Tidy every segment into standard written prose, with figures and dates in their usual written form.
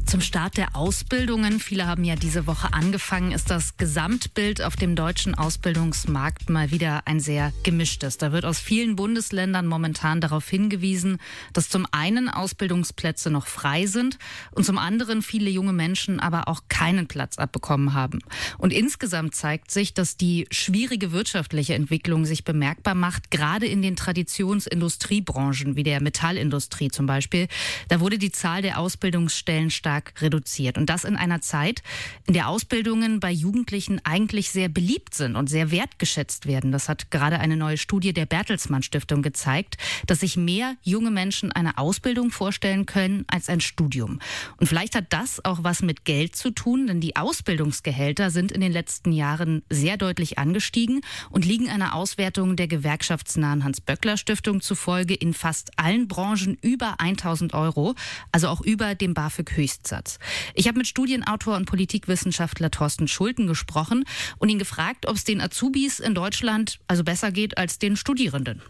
Zum Start der Ausbildungen, viele haben ja diese Woche angefangen, ist das Gesamtbild auf dem deutschen Ausbildungsmarkt mal wieder ein sehr gemischtes. Da wird aus vielen Bundesländern momentan darauf hingewiesen, dass zum einen Ausbildungsplätze noch frei sind und zum anderen viele junge Menschen aber auch keinen Platz abbekommen haben. Und insgesamt zeigt sich, dass die schwierige wirtschaftliche Entwicklung sich bemerkbar macht, gerade in den Traditionsindustriebranchen wie der Metallindustrie zum Beispiel. Da wurde die Zahl der Ausbildungsstellen stark reduziert. Und das in einer Zeit, in der Ausbildungen bei Jugendlichen eigentlich sehr beliebt sind und sehr wertgeschätzt werden. Das hat gerade eine neue Studie der Bertelsmann Stiftung gezeigt, dass sich mehr junge Menschen eine Ausbildung vorstellen können als ein Studium. Und vielleicht hat das auch was mit Geld zu tun, denn die Ausbildungsgehälter sind in den letzten Jahren sehr deutlich angestiegen und liegen einer Auswertung der gewerkschaftsnahen Hans-Böckler-Stiftung zufolge in fast allen Branchen über 1.000 €, also auch über dem BAföG-Höchstsatz. Ich habe mit Studienautor und Politikwissenschaftler Thorsten Schulten gesprochen und ihn gefragt, ob es den Azubis in Deutschland also besser geht als den Studierenden.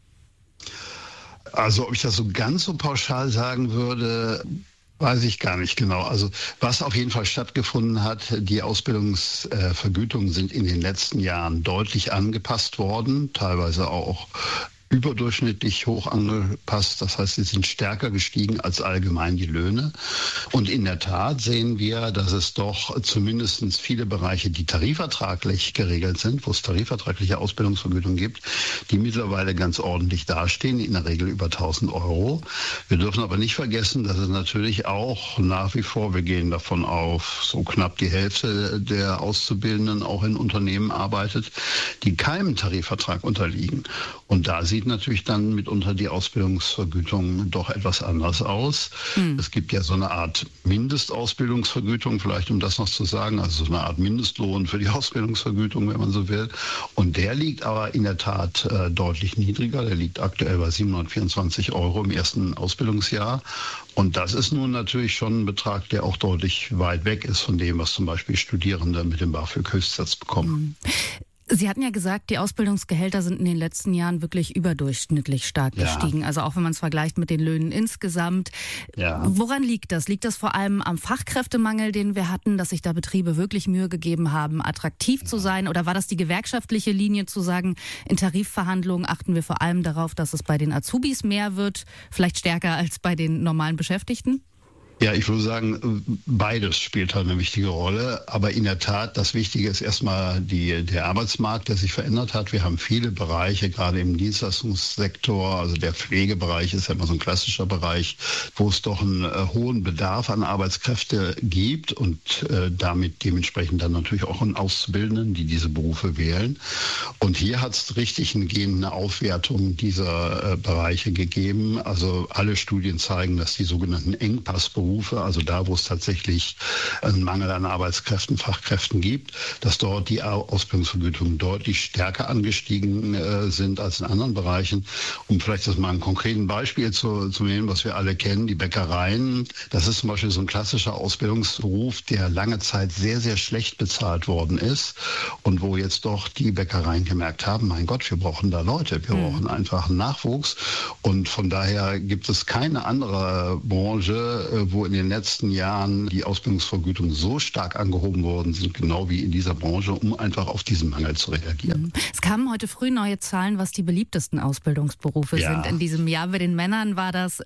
Also ob ich das so ganz so pauschal sagen würde, weiß ich gar nicht genau. Also was auf jeden Fall stattgefunden hat, die Ausbildungsvergütungen sind in den letzten Jahren deutlich angepasst worden, teilweise auch überdurchschnittlich hoch angepasst. Das heißt, sie sind stärker gestiegen als allgemein die Löhne. Und in der Tat sehen wir, dass es doch zumindest viele Bereiche, die tarifvertraglich geregelt sind, wo es tarifvertragliche Ausbildungsvergütung gibt, die mittlerweile ganz ordentlich dastehen, in der Regel über 1.000 €. Wir dürfen aber nicht vergessen, dass es natürlich auch nach wie vor, wir gehen davon auf, so knapp die Hälfte der Auszubildenden auch in Unternehmen arbeitet, die keinem Tarifvertrag unterliegen. Und da sieht natürlich dann mitunter die Ausbildungsvergütung doch etwas anders aus. Es gibt ja so eine Art Mindestausbildungsvergütung, vielleicht um das noch zu sagen, also so eine Art Mindestlohn für die Ausbildungsvergütung, wenn man so will. Und der liegt aber in der Tat deutlich niedriger. Der liegt aktuell bei 724 € im ersten Ausbildungsjahr. Und das ist nun natürlich schon ein Betrag, der auch deutlich weit weg ist von dem, was zum Beispiel Studierende mit dem BAföG-Höchstsatz bekommen. Sie hatten ja gesagt, die Ausbildungsgehälter sind in den letzten Jahren wirklich überdurchschnittlich stark gestiegen. Also auch wenn man es vergleicht mit den Löhnen insgesamt. Ja. Woran liegt das? Liegt das vor allem am Fachkräftemangel, den wir hatten, dass sich da Betriebe wirklich Mühe gegeben haben, attraktiv zu sein? Oder war das die gewerkschaftliche Linie zu sagen, in Tarifverhandlungen achten wir vor allem darauf, dass es bei den Azubis mehr wird, vielleicht stärker als bei den normalen Beschäftigten? Ja, ich würde sagen, beides spielt halt eine wichtige Rolle. Aber in der Tat, das Wichtige ist erstmal der Arbeitsmarkt, der sich verändert hat. Wir haben viele Bereiche, gerade im Dienstleistungssektor, also der Pflegebereich ist ja immer so ein klassischer Bereich, wo es doch einen hohen Bedarf an Arbeitskräfte gibt und damit dementsprechend dann natürlich auch an Auszubildenden, die diese Berufe wählen. Und hier hat es richtig eine Aufwertung dieser Bereiche gegeben. Also alle Studien zeigen, dass die sogenannten Engpassberufe, also da, wo es tatsächlich einen Mangel an Arbeitskräften, Fachkräften gibt, dass dort die Ausbildungsvergütungen deutlich stärker angestiegen sind als in anderen Bereichen. Um vielleicht das mal ein konkreten Beispiel zu nehmen, was wir alle kennen, die Bäckereien. Das ist zum Beispiel so ein klassischer Ausbildungsberuf, der lange Zeit sehr, sehr schlecht bezahlt worden ist und wo jetzt doch die Bäckereien gemerkt haben, mein Gott, wir brauchen da Leute, wir brauchen einfach einen Nachwuchs. Und von daher gibt es keine andere Branche, wo in den letzten Jahren die Ausbildungsvergütungen so stark angehoben worden sind, genau wie in dieser Branche, um einfach auf diesen Mangel zu reagieren. Es kamen heute früh neue Zahlen, was die beliebtesten Ausbildungsberufe sind in diesem Jahr. Bei den Männern war das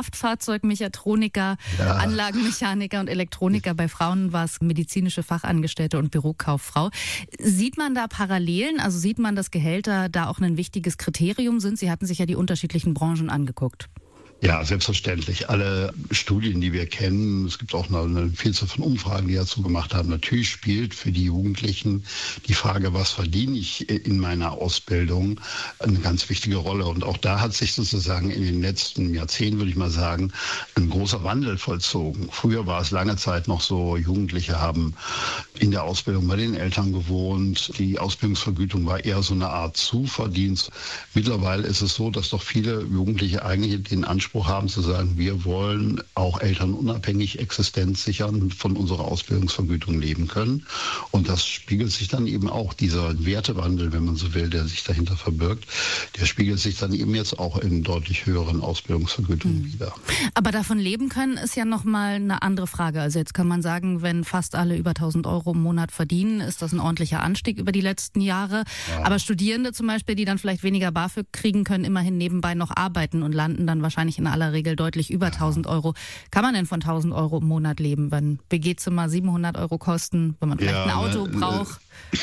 Kraftfahrzeugmechatroniker, Anlagenmechaniker und Elektroniker. Bei Frauen war es medizinische Fachangestellte und Bürokauffrau. Sieht man da Parallelen? Also sieht man, dass Gehälter da auch ein wichtiges Kriterium sind? Sie hatten sich ja die unterschiedlichen Branchen angeguckt. Ja, selbstverständlich. Alle Studien, die wir kennen, es gibt auch eine Vielzahl von Umfragen, die dazu gemacht haben. Natürlich spielt für die Jugendlichen die Frage, was verdiene ich in meiner Ausbildung, eine ganz wichtige Rolle. Und auch da hat sich sozusagen in den letzten Jahrzehnten, würde ich mal sagen, ein großer Wandel vollzogen. Früher war es lange Zeit noch so, Jugendliche haben in der Ausbildung bei den Eltern gewohnt. Die Ausbildungsvergütung war eher so eine Art Zuverdienst. Mittlerweile ist es so, dass doch viele Jugendliche eigentlich den Anspruch Anspruch haben zu sagen, wir wollen auch elternunabhängig Existenz sichern, von unserer Ausbildungsvergütung leben können. Und das spiegelt sich dann eben auch, dieser Wertewandel, wenn man so will, der sich dahinter verbirgt, der spiegelt sich dann eben jetzt auch in deutlich höheren Ausbildungsvergütungen wieder. Aber davon leben können ist ja nochmal eine andere Frage. Also jetzt kann man sagen, wenn fast alle über 1.000 Euro im Monat verdienen, ist das ein ordentlicher Anstieg über die letzten Jahre. Ja. Aber Studierende zum Beispiel, die dann vielleicht weniger BAföG kriegen, können immerhin nebenbei noch arbeiten und landen dann wahrscheinlich in aller Regel deutlich über 1.000 Euro. Kann man denn von 1.000 Euro im Monat leben, wenn WG-Zimmer 700 Euro kosten, wenn man vielleicht ein Auto braucht?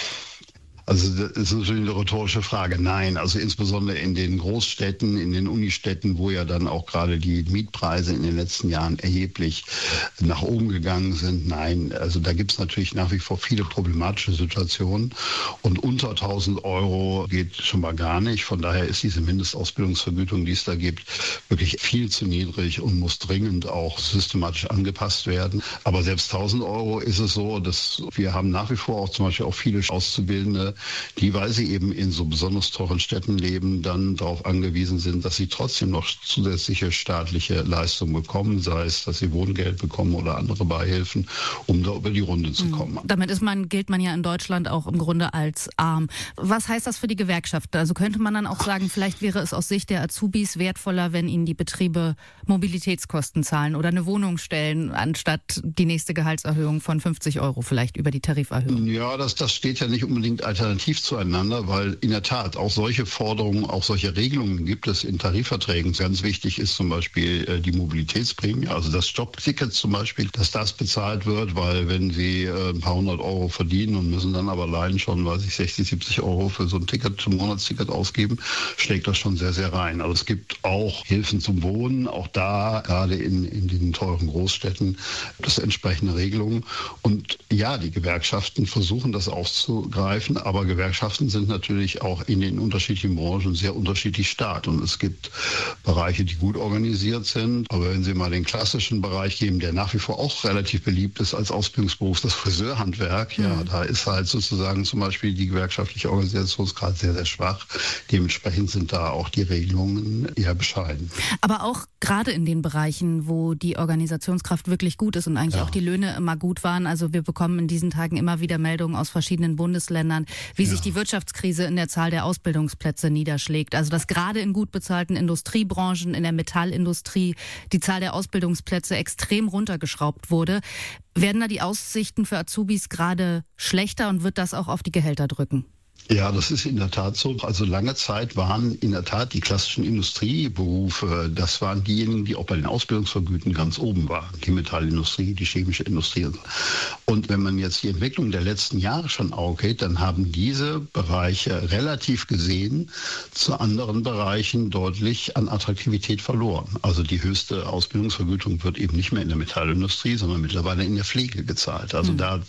Also das ist natürlich eine rhetorische Frage. Nein, also insbesondere in den Großstädten, in den Unistädten, wo ja dann auch gerade die Mietpreise in den letzten Jahren erheblich nach oben gegangen sind. Nein, also da gibt es natürlich nach wie vor viele problematische Situationen. Und unter 1.000 Euro geht schon mal gar nicht. Von daher ist diese Mindestausbildungsvergütung, die es da gibt, wirklich viel zu niedrig und muss dringend auch systematisch angepasst werden. Aber selbst 1.000 Euro ist es so, dass wir haben nach wie vor auch zum Beispiel auch viele Auszubildende, die, weil sie eben in so besonders teuren Städten leben, dann darauf angewiesen sind, dass sie trotzdem noch zusätzliche staatliche Leistungen bekommen, sei es, dass sie Wohngeld bekommen oder andere Beihilfen, um da über die Runde zu kommen. Damit gilt man ja in Deutschland auch im Grunde als arm. Was heißt das für die Gewerkschaften? Also könnte man dann auch sagen, vielleicht wäre es aus Sicht der Azubis wertvoller, wenn ihnen die Betriebe Mobilitätskosten zahlen oder eine Wohnung stellen, anstatt die nächste Gehaltserhöhung von 50 Euro vielleicht über die Tariferhöhung? Ja, das steht ja nicht unbedingt alternativ zueinander, weil in der Tat auch solche Forderungen, auch solche Regelungen gibt es in Tarifverträgen. Ganz wichtig ist zum Beispiel die Mobilitätsprämie, also das Jobticket zum Beispiel, dass das bezahlt wird, weil wenn Sie ein paar hundert Euro verdienen und müssen dann aber allein schon, 60, 70 Euro für so ein Ticket, ein Monatsticket ausgeben, schlägt das schon sehr, sehr rein. Also es gibt auch Hilfen zum Wohnen, auch da, gerade in den teuren Großstädten, gibt es entsprechende Regelungen. Und ja, die Gewerkschaften versuchen das aufzugreifen, aber Gewerkschaften sind natürlich auch in den unterschiedlichen Branchen sehr unterschiedlich stark. Und es gibt Bereiche, die gut organisiert sind. Aber wenn Sie mal den klassischen Bereich geben, der nach wie vor auch relativ beliebt ist als Ausbildungsberuf, das Friseurhandwerk, ja, da ist halt sozusagen zum Beispiel die gewerkschaftliche Organisationsgrad sehr, sehr schwach. Dementsprechend sind da auch die Regelungen eher bescheiden. Aber auch gerade in den Bereichen, wo die Organisationskraft wirklich gut ist und eigentlich auch die Löhne immer gut waren. Also wir bekommen in diesen Tagen immer wieder Meldungen aus verschiedenen Bundesländern, wie sich die Wirtschaftskrise in der Zahl der Ausbildungsplätze niederschlägt. Also dass gerade in gut bezahlten Industriebranchen, in der Metallindustrie, die Zahl der Ausbildungsplätze extrem runtergeschraubt wurde. Werden da die Aussichten für Azubis gerade schlechter und wird das auch auf die Gehälter drücken? Ja, das ist in der Tat so. Also lange Zeit waren in der Tat die klassischen Industrieberufe, das waren diejenigen, die auch bei den Ausbildungsvergüten ganz oben waren. Die Metallindustrie, die chemische Industrie. Und wenn man jetzt die Entwicklung der letzten Jahre schon aufgeht, dann haben diese Bereiche relativ gesehen zu anderen Bereichen deutlich an Attraktivität verloren. Also die höchste Ausbildungsvergütung wird eben nicht mehr in der Metallindustrie, sondern mittlerweile in der Pflege gezahlt. Also da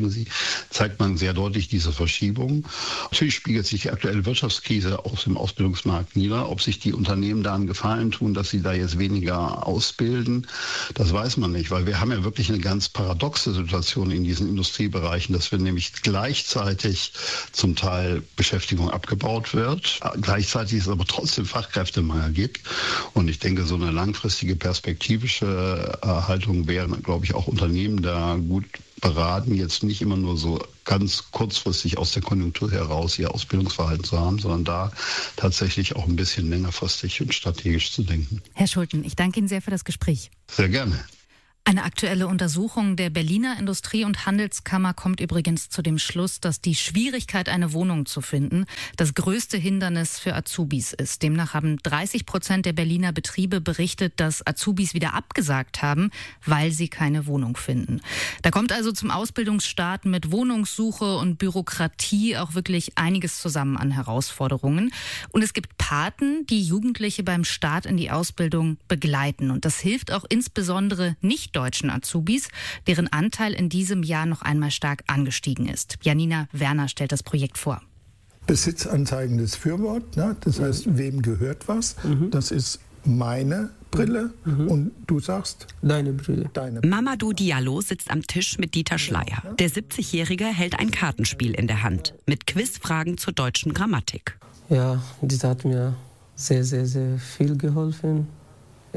zeigt man sehr deutlich diese Verschiebung. Natürlich spiegelt sich die aktuelle Wirtschaftskrise aus dem Ausbildungsmarkt nieder. Ob sich die Unternehmen da einen Gefallen tun, dass sie da jetzt weniger ausbilden, das weiß man nicht, weil wir haben ja wirklich eine ganz paradoxe Situation in diesen Industriebereichen, dass wir nämlich gleichzeitig zum Teil Beschäftigung abgebaut wird, gleichzeitig es aber trotzdem Fachkräftemangel gibt. Und ich denke, so eine langfristige perspektivische Haltung wären, glaube ich, auch Unternehmen da gut beraten, jetzt nicht immer nur so ganz kurzfristig aus der Konjunktur heraus ihr Ausbildungsverhalten zu haben, sondern da tatsächlich auch ein bisschen längerfristig und strategisch zu denken. Herr Schulten, ich danke Ihnen sehr für das Gespräch. Sehr gerne. Eine aktuelle Untersuchung der Berliner Industrie- und Handelskammer kommt übrigens zu dem Schluss, dass die Schwierigkeit, eine Wohnung zu finden, das größte Hindernis für Azubis ist. Demnach haben 30% der Berliner Betriebe berichtet, dass Azubis wieder abgesagt haben, weil sie keine Wohnung finden. Da kommt also zum Ausbildungsstart mit Wohnungssuche und Bürokratie auch wirklich einiges zusammen an Herausforderungen. Und es gibt Paten, die Jugendliche beim Start in die Ausbildung begleiten. Und das hilft auch insbesondere nicht deutschen Azubis, deren Anteil in diesem Jahr noch einmal stark angestiegen ist. Janina Werner stellt das Projekt vor. Besitzanzeigendes Fürwort, ne? Das heißt, wem gehört was? Das ist meine Brille und du sagst? Deine Brille. Mamadou Diallo sitzt am Tisch mit Dieter Schleier. Der 70-Jährige hält ein Kartenspiel in der Hand mit Quizfragen zur deutschen Grammatik. Ja, das hat mir sehr, sehr, sehr viel geholfen.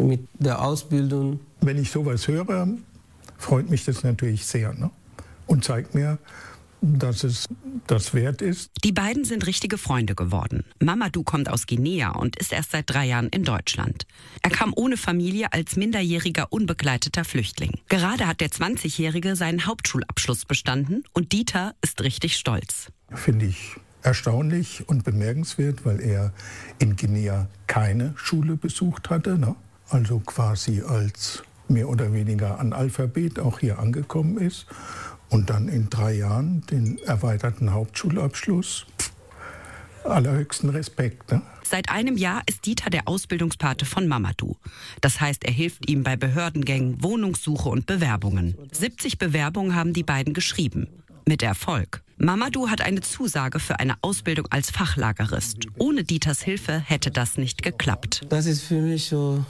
mit der Ausbildung. Wenn ich sowas höre, freut mich das natürlich sehr, ne? Und zeigt mir, dass es das wert ist. Die beiden sind richtige Freunde geworden. Mamadou kommt aus Guinea und ist erst seit 3 Jahren in Deutschland. Er kam ohne Familie als minderjähriger unbegleiteter Flüchtling. Gerade hat der 20-Jährige seinen Hauptschulabschluss bestanden und Dieter ist richtig stolz. Finde ich erstaunlich und bemerkenswert, weil er in Guinea keine Schule besucht hatte, ne? Also quasi als mehr oder weniger Analphabet auch hier angekommen ist. Und dann in 3 Jahren den erweiterten Hauptschulabschluss. Allerhöchsten Respekt. Ne? Seit einem Jahr ist Dieter der Ausbildungspate von Mamadou. Das heißt, er hilft ihm bei Behördengängen, Wohnungssuche und Bewerbungen. 70 Bewerbungen haben die beiden geschrieben. Mit Erfolg. Mamadou hat eine Zusage für eine Ausbildung als Fachlagerist. Ohne Dieters Hilfe hätte das nicht geklappt. Das ist für mich so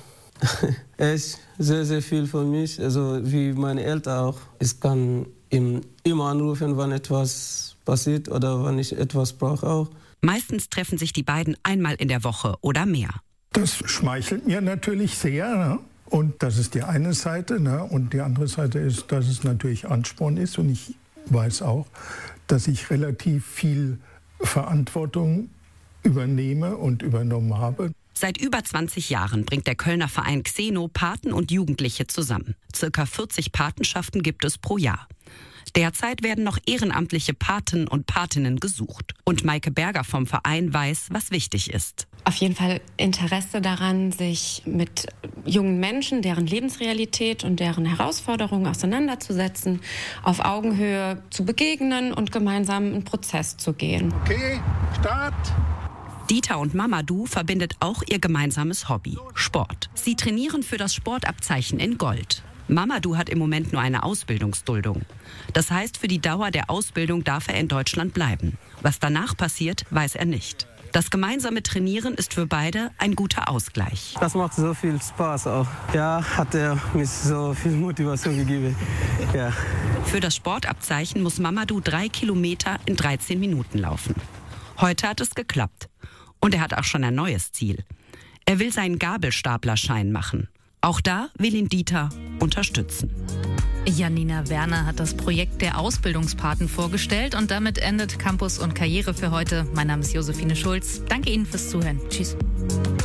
echt sehr, sehr viel für mich. Also wie meine Eltern auch. Ich kann ihn immer anrufen, wenn etwas passiert oder wenn ich etwas brauche auch. Meistens treffen sich die beiden einmal in der Woche oder mehr. Das schmeichelt mir natürlich sehr. Ne? Und das ist die eine Seite. Ne? Und die andere Seite ist, dass es natürlich Ansporn ist. Und ich weiß auch, dass ich relativ viel Verantwortung übernehme und übernommen habe. Seit über 20 Jahren bringt der Kölner Verein Xeno Paten und Jugendliche zusammen. Circa 40 Patenschaften gibt es pro Jahr. Derzeit werden noch ehrenamtliche Paten und Patinnen gesucht. Und Maike Berger vom Verein weiß, was wichtig ist. Auf jeden Fall Interesse daran, sich mit jungen Menschen, deren Lebensrealität und deren Herausforderungen auseinanderzusetzen, auf Augenhöhe zu begegnen und gemeinsam einen Prozess zu gehen. Okay, Start! Dieter und Mamadou verbindet auch ihr gemeinsames Hobby, Sport. Sie trainieren für das Sportabzeichen in Gold. Mamadou hat im Moment nur eine Ausbildungsduldung. Das heißt, für die Dauer der Ausbildung darf er in Deutschland bleiben. Was danach passiert, weiß er nicht. Das gemeinsame Trainieren ist für beide ein guter Ausgleich. Das macht so viel Spaß auch. Ja, hat er mir so viel Motivation gegeben. Ja. Für das Sportabzeichen muss Mamadou 3 Kilometer in 13 Minuten laufen. Heute hat es geklappt. Und er hat auch schon ein neues Ziel. Er will seinen Gabelstaplerschein machen. Auch da will ihn Dieter unterstützen. Janina Werner hat das Projekt der Ausbildungspaten vorgestellt und damit endet Campus und Karriere für heute. Mein Name ist Josephine Schulz. Danke Ihnen fürs Zuhören. Tschüss.